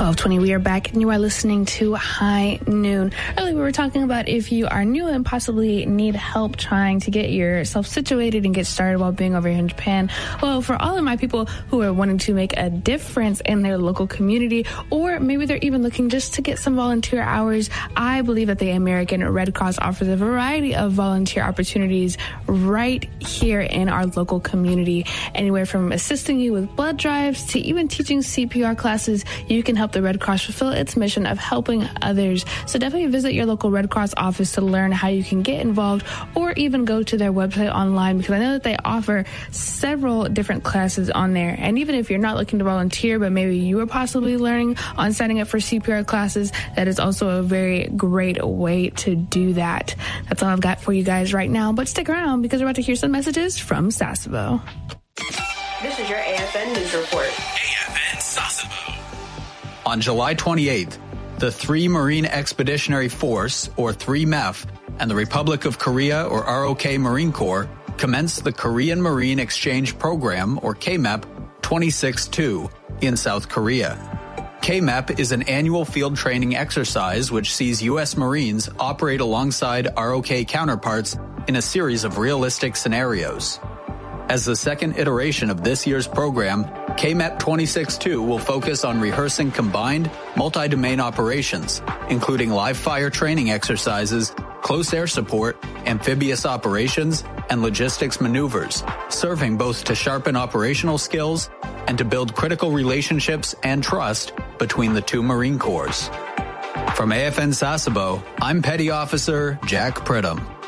12:20, we are back, and you are listening to High Noon. Earlier, we were talking about if you are new and possibly need help trying to get yourself situated and get started while being over here in Japan. Well, for all of my people who are wanting to make a difference in their local community, or maybe they're even looking just to get some volunteer hours, I believe that the American Red Cross offers a variety of volunteer opportunities right here in our local community. Anywhere from assisting you with blood drives to even teaching CPR classes, you can help the Red Cross fulfill its mission of helping others. So definitely visit your local Red Cross office to learn how you can get involved, or even go to their website online, because I know that they offer several different classes on there. And even if you're not looking to volunteer, but maybe you are possibly learning on signing up for CPR classes, that is also a very great way to do that. That's all I've got for you guys right now, but stick around because we're about to hear some messages from Sasebo. This is your AFN News Report. AFN Sasebo. On July 28th, the 3 Marine Expeditionary Force, or 3MEF, and the Republic of Korea, or ROK Marine Corps, commenced the Korean Marine Exchange Program, or KMEP, 26-2 in South Korea. KMEP is an annual field training exercise which sees U.S. Marines operate alongside ROK counterparts in a series of realistic scenarios. As the second iteration of this year's program, KMEP 26-2 will focus on rehearsing combined multi-domain operations, including live-fire training exercises, close air support, amphibious operations, and logistics maneuvers, serving both to sharpen operational skills and to build critical relationships and trust between the two Marine Corps. From AFN Sasebo, I'm Petty Officer Jack Pridham.